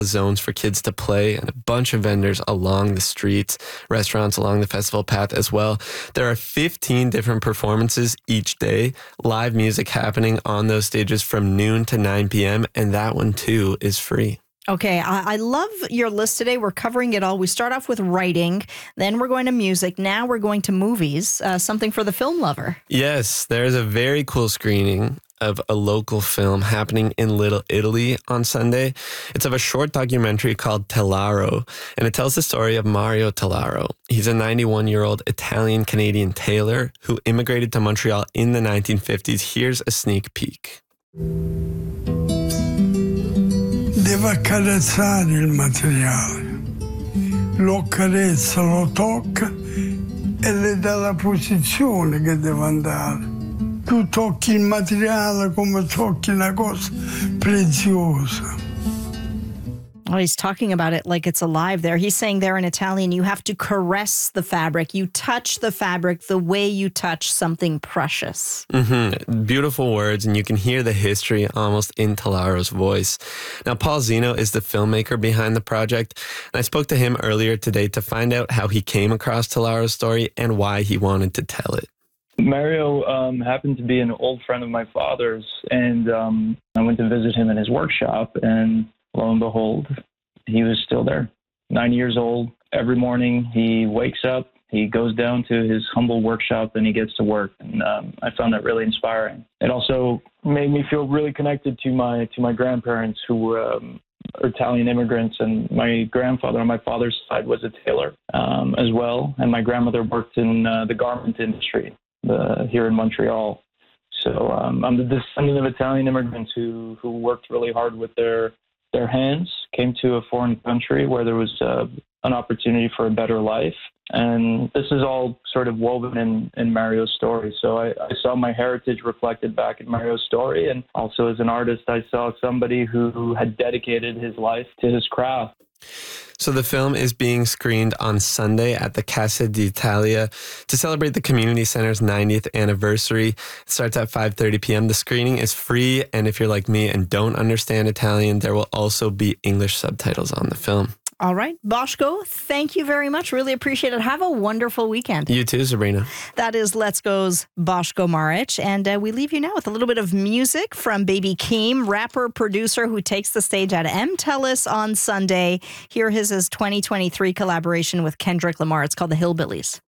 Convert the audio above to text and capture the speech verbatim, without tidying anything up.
zones for kids to play and a bunch of vendors along the streets, restaurants along the festival path as well. There are fifteen different performances each day, live music happening on those stages from noon to nine p.m. And that one too is free. Okay, I, I love your list today. We're covering it all. We start off with writing, then we're going to music. Now we're going to movies, uh, something for the film lover. Yes, there's a very cool screening of a local film happening in Little Italy on Sunday. It's of a short documentary called Tellaro, and it tells the story of Mario Tellaro. He's a ninety-one-year-old Italian-Canadian tailor who immigrated to Montreal in the nineteen fifties. Here's a sneak peek. Devo accarezzare il materiale. Lo accarezza, lo tocca e le dà la posizione che deve andare. Tu tocchi il materiale come tocchi una cosa preziosa. Oh, he's talking about it like it's alive there. He's saying there in Italian, you have to caress the fabric. You touch the fabric the way you touch something precious. Mm-hmm. Beautiful words, and you can hear the history almost in Tellaro's voice. Now, Paul Zeno is the filmmaker behind the project, and I spoke to him earlier today to find out how he came across Tellaro's story and why he wanted to tell it. Mario um, happened to be an old friend of my father's, and um, I went to visit him in his workshop, and lo and behold, he was still there. Nine years old. Every morning he wakes up, he goes down to his humble workshop, and he gets to work. And um, I found that really inspiring. It also made me feel really connected to my to my grandparents, who were um, Italian immigrants. And my grandfather on my father's side was a tailor um, as well. And my grandmother worked in uh, the garment industry uh, here in Montreal. So um, I'm the descendant of Italian immigrants who who worked really hard with their their hands, came to a foreign country where there was uh, an opportunity for a better life. And this is all sort of woven in, in Mario's story. So I, I saw my heritage reflected back in Mario's story. And also as an artist, I saw somebody who had dedicated his life to his craft. So the film is being screened on Sunday at the Casa d'Italia to celebrate the community center's ninetieth anniversary. It starts at five thirty p.m. The screening is free, and if you're like me and don't understand Italian, there will also be English subtitles on the film. All right. Boško, thank you very much. Really appreciate it. Have a wonderful weekend. You too, Sabrina. That is Let's Go's Boško Maric. And uh, we leave you now with a little bit of music from Baby Keem, rapper, producer who takes the stage at M Telus on Sunday. Here is his twenty twenty-three collaboration with Kendrick Lamar. It's called The Hillbillies.